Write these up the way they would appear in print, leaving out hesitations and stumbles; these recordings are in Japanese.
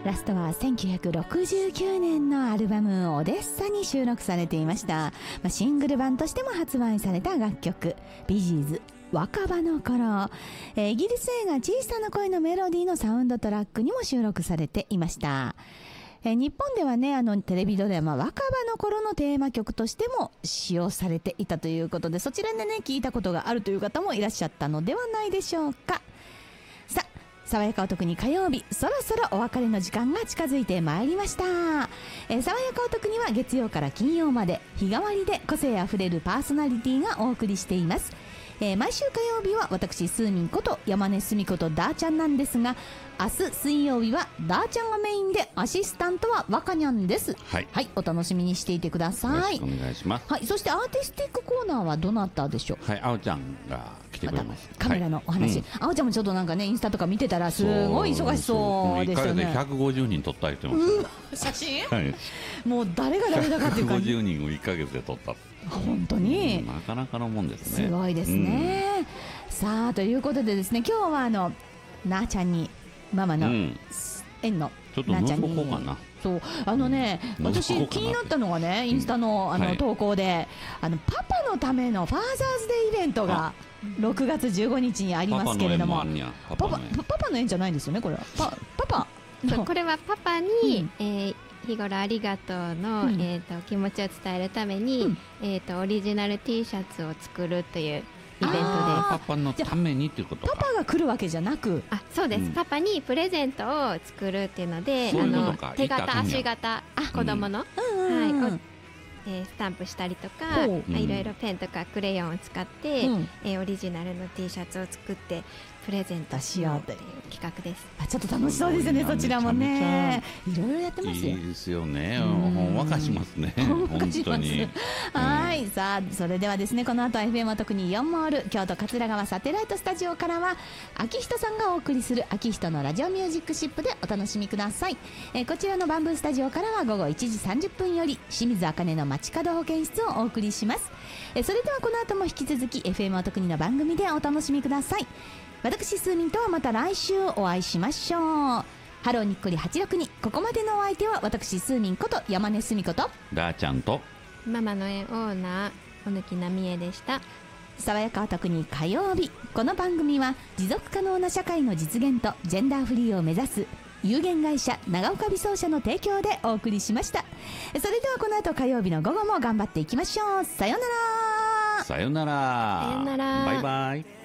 ラストは1969年のアルバムオデッサに収録されていました。シングル版としても発売された楽曲、ビジーズ若葉の頃。イギリス映画小さな恋のメロディーのサウンドトラックにも収録されていました。日本ではね、テレビドラマ若葉の頃のテーマ曲としても使用されていたということで、そちらでね、聞いたことがあるという方もいらっしゃったのではないでしょうか。さあ、爽やかお得に火曜日、そろそろお別れの時間が近づいてまいりました。爽やかお得には月曜から金曜まで日替わりで個性あふれるパーソナリティがお送りしています。毎週火曜日は私スーミンこと山根すみことダーちゃんなんですが、明日水曜日はダーちゃんがメインでアシスタントは若にゃんです。はい、お楽しみにしていてください。 よろしくお願いします。 はい、そしてアーティスティックコーナーはどなたでしょう。 はい、あおちゃんが来てくれます。 カメラのお話、あおちゃんもちょっとなんかね、インスタとか見てたらすごい忙しそうですよね。 1回で150人撮ったりしてます。 写真、 はい、 もう誰が誰だかっていう感じ。 150人を1ヶ月で撮った。 本当に、 なかなかのもんですね。 すごいですね。さあ、ということでですね、今日はなあちゃんにママの縁のちょっと覗こうかな。 そう、私気になったのがね、インスタの投稿で、パパのためのファーザーズデーイベントが6月15日にありますけれども、パパの縁じゃないんですよね、これは。パパこれはパパに、日頃ありがとうの、気持ちを伝えるために、オリジナル T シャツを作るというイベントです。 パパのためにっていうことか。 パパが来るわけじゃなく、 そうです、パパにプレゼントを作るっていうので、手形足形子供の、スタンプしたりとか、いろいろペンとかクレヨンを使って、オリジナルの T シャツを作ってプレゼントしようという企画です。 ちょっと楽しそうですよね、そちらもね。いろいろやってますよ。 いいですよね。ほんわかしますね。本当に。 はい、さあ、それではですね、この後 FM は特に4モール京都桂川サテライトスタジオからは秋人さんがお送りする秋人のラジオミュージックシップでお楽しみください。こちらのバンブースタジオからは午後1時30分より清水茜の街角保健室をお送りします。それではこの後も引き続き FM は特にの番組でお楽しみください。私スーミンとはまた来週お会いしましょう。ハローにっこり862、ここまでのお相手は私スーミンこと山根すみことダーちゃんとママの縁オーナー小貫奈美恵でした。 爽やかは特に火曜日、この番組は持続可能な社会の実現とジェンダーフリーを目指す有限会社長岡美装社の提供でお送りしました。それではこの後火曜日の午後も頑張っていきましょう。さようなら。 さようなら。 さようなら。 バイバイ。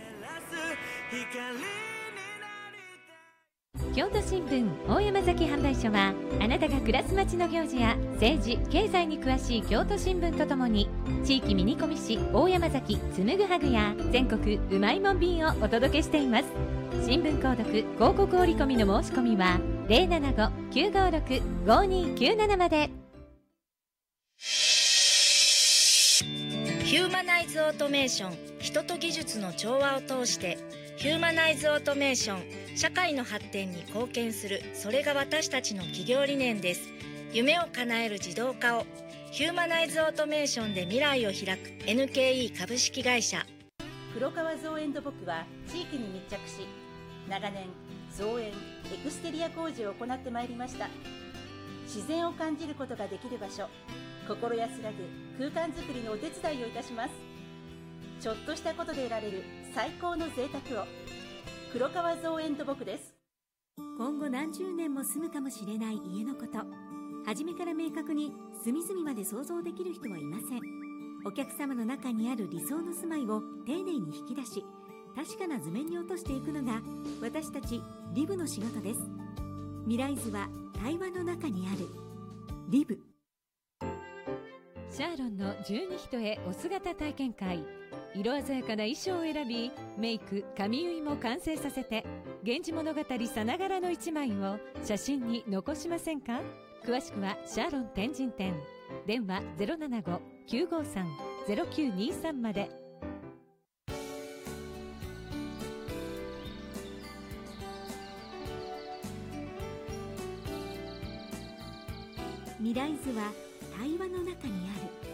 京都新聞大山崎販売所は、あなたが暮らす街の行事や政治経済に詳しい京都新聞とともに、地域ミニコミ誌大山崎紡ぐハグや全国うまいもん便をお届けしています。新聞購読広告折り込みの申し込みは 075-956-5297 まで。 ヒューマナイズオートメーション、人と技術の調和を通してヒューマナイズオートメーション、社会の発展に貢献する、それが私たちの企業理念です。夢を叶える自動化をヒューマナイズオートメーションで未来を開く NKE 株式会社。 黒川造園土木は地域に密着し、長年造園エクステリア工事を行ってまいりました。自然を感じることができる場所、心安らぐ空間づくりのお手伝いをいたします。ちょっとしたことで得られる最高の贅沢を。黒川造園土木です。 今後何十年も住むかもしれない家のこと、初めから明確に隅々まで想像できる人はいません。お客様の中にある理想の住まいを丁寧に引き出し、確かな図面に落としていくのが私たちリブの仕事です。未来図は対話の中にある。リブ。 シャーロンの十二人へお姿体験会。色鮮やかな衣装を選び、メイク髪結いも完成させて、源氏物語さながらの一枚を写真に残しませんか。詳しくはシャーロン天神店、電話 075-953-0923 まで。 未来図は対話の中にある。